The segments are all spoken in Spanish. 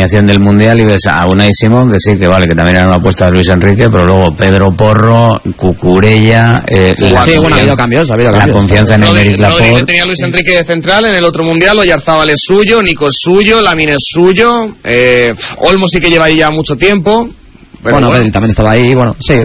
alineación del Mundial y ves a Unai Simón, que sí, que vale, que también era una apuesta de Luis Enrique, pero luego Pedro Porro, Cucurella, ha habido cambios. La confianza en Aymeric Laporte. Que tenía Luis Enrique de central en el otro Mundial, Oyarzábal es suyo, Nico es suyo, Lamine es suyo, Olmo sí que lleva ahí ya mucho tiempo. Bueno, Pedri también estaba ahí,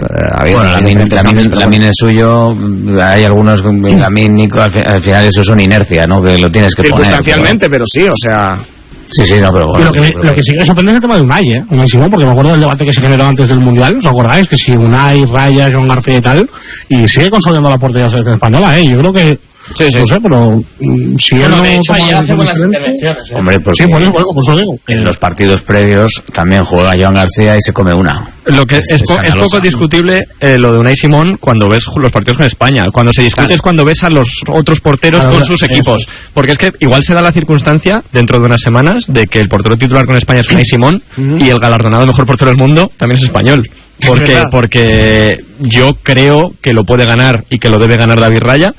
Lamine es suyo, hay algunos, Lamine, Nico, al final eso es una inercia, ¿no? Que lo tienes que poner. Circunstancialmente, pero sí, o sea... Sí, no, pero bueno. Lo que sí que me sorprende es el tema de Unai, Unai Simón, porque me acuerdo del debate que se generó antes del Mundial, ¿os acordáis? Que si Unai, Raya, Joan García y tal, y sigue consolidando la portería de la selección española, yo creo que... Sí. No sé, pero si él no hace buenas intervenciones. Hombre, porque sí, por eso digo. En los partidos previos también juega Joan García y se come una. Lo que es poco discutible lo de Unai Simón cuando ves los partidos con España. Cuando se discute es cuando ves a los otros porteros con sus equipos. Porque es que igual se da la circunstancia, dentro de unas semanas, de que el portero titular con España es Unai Simón y el galardonado mejor portero del mundo también es español. Porque yo creo que lo puede ganar y que lo debe ganar David Raya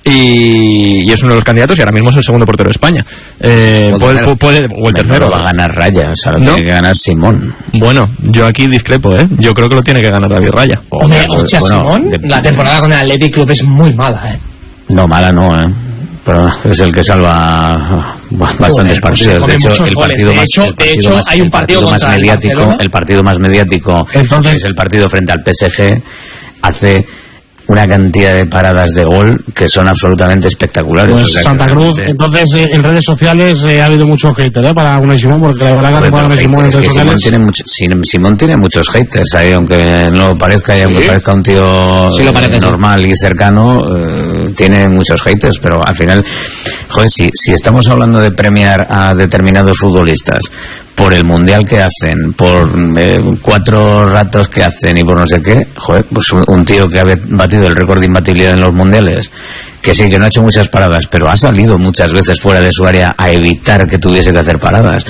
y es uno de los candidatos y ahora mismo es el segundo portero de España. O el tercero. No va a ganar Raya, o sea, lo tiene que ganar Simón. Bueno, yo aquí discrepo, yo creo que lo tiene que ganar David Raya. Hombre, Simón, la temporada con el Athletic Club es muy mala, No, mala no, pero es el que salva bastantes partidos. De hecho, hay un partido más mediático, el partido más mediático es el partido frente al PSG. Hace una cantidad de paradas de gol que son absolutamente espectaculares. Pues Santa Cruz, entonces en redes sociales ha habido muchos haters para Unai Simón, porque la verdad que Unai Simón en redes sociales... Simón tiene muchos haters ahí, aunque no lo parezca, y aunque parezca un tío normal y cercano, tiene muchos haters, pero al final, joder, si estamos hablando de premiar a determinados futbolistas por el mundial que hacen, por 4 ratos que hacen y por no sé qué, joder, pues un tío que ha batido el récord de imbatibilidad en los mundiales, que sí, que no ha hecho muchas paradas, pero ha salido muchas veces fuera de su área a evitar que tuviese que hacer paradas.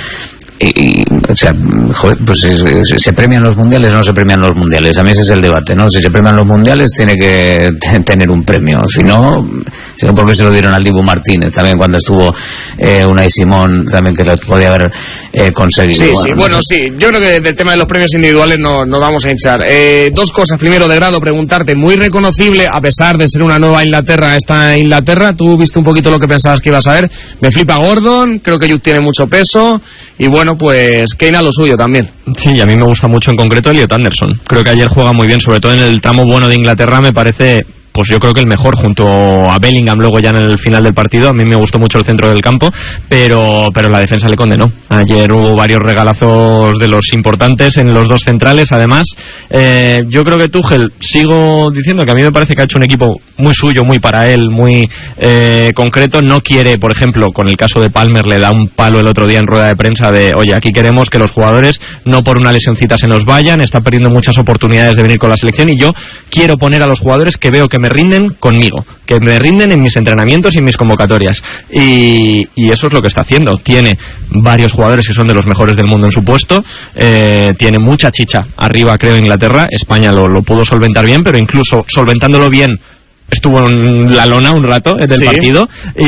O sea, joder, pues ¿se premian los mundiales o no se premian los mundiales? A mí ese es el debate, ¿no? Si se premian los mundiales tiene que tener un premio, si no porque se lo dieron al Dibu Martínez también cuando estuvo Unai Simón, también que lo podía haber conseguido. Yo creo que del tema de los premios individuales no vamos a hinchar. 2 cosas, primero de grado, preguntarte, muy reconocible, a pesar de ser una nueva Inglaterra, esta Inglaterra, tú viste un poquito lo que pensabas que ibas a ver, me flipa Gordon, creo que Jude tiene mucho peso, y bueno, pues Kane a lo suyo también. Sí, a mí me gusta mucho en concreto Elliot Anderson. Creo que ayer juega muy bien, sobre todo en el tramo bueno de Inglaterra, me parece... Pues yo creo que el mejor, junto a Bellingham luego ya en el final del partido. A mí me gustó mucho el centro del campo, pero la defensa le condenó. Ayer hubo varios regalazos de los importantes en los 2 centrales. Además, yo creo que Tuchel, sigo diciendo que a mí me parece que ha hecho un equipo muy suyo, muy para él, muy concreto. No quiere, por ejemplo, con el caso de Palmer, le da un palo el otro día en rueda de prensa de, oye, aquí queremos que los jugadores no por una lesioncita se nos vayan, está perdiendo muchas oportunidades de venir con la selección y yo quiero poner a los jugadores que veo que me rinden conmigo, que me rinden en mis entrenamientos y en mis convocatorias, y eso es lo que está haciendo. Tiene varios jugadores que son de los mejores del mundo en su puesto, tiene mucha chicha arriba, creo, Inglaterra. España lo pudo solventar bien, pero incluso solventándolo bien estuvo en la lona un rato del partido,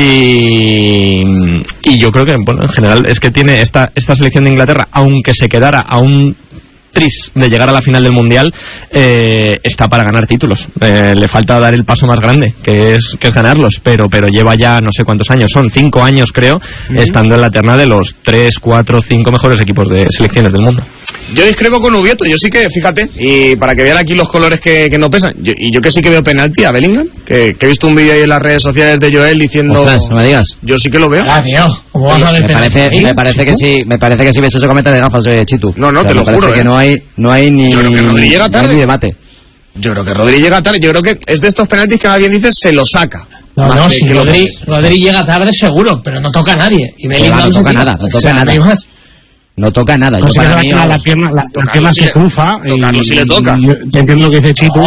y yo creo que, bueno, en general es que tiene esta selección de Inglaterra, aunque se quedara a un tris de llegar a la final del Mundial, está para ganar títulos. Le falta dar el paso más grande, que es ganarlos, pero lleva ya no sé cuántos años, son 5 años creo, estando en la terna de los 3, 4, 5 mejores equipos de selecciones del mundo. Yo discrepo con Ubieto, yo sí que, fíjate, y para que vean aquí los colores que no pesan, yo que sí que veo penalti a Bellingham, que he visto un vídeo ahí en las redes sociales de Joel diciendo... Ostras, no me digas. Yo sí que lo veo. Tío, ¿cómo vas a ver penalti? Me parece que sí ves eso comenta de gafas, Chitu. No, te lo juro. Que no hay ni... Yo creo que Rodri llega tarde. No hay ni debate. Yo creo que Rodri llega tarde, yo creo que es de estos penaltis que alguien dice se lo saca. No, si Rodri llega tarde seguro, pero no toca a nadie. Y Bellingham no toca nada. No toca nada. No, la pierna se cruza. Tocarlo si le toca. Yo entiendo lo que dice Chitu.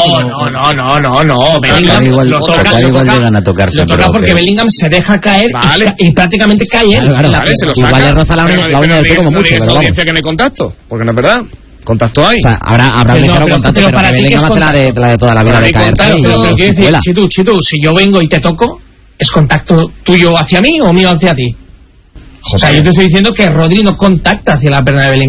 No. Bellingham lo toca porque Bellingham se deja caer y prácticamente cae él. Vale, se lo saca. Igual le roza la uña del pie como mucho. No audiencia que no hay contacto, porque no es verdad. Contacto hay. O sea, habrá un ligero contacto, pero para que Bellingham hace la de toda la vida de caerse. Pero quiero decir, Chitu, si yo vengo y te toco, ¿es contacto tuyo hacia mí o mío hacia ti? O sea, yo te estoy diciendo que Rodri no contacta hacia la pierna de Bellingham.